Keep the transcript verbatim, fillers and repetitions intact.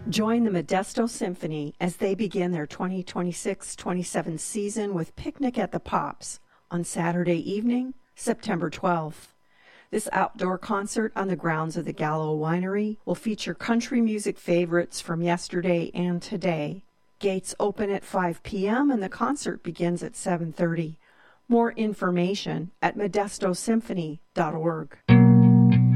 Join the Modesto Symphony as they begin their twenty twenty-six twenty-seven season with Picnic at the Pops on Saturday evening, September twelfth. This outdoor concert on the grounds of the Gallo Winery will feature country music favorites from yesterday and today. Gates open at five p.m. and the concert begins at seven thirty. More information at modesto symphony dot org.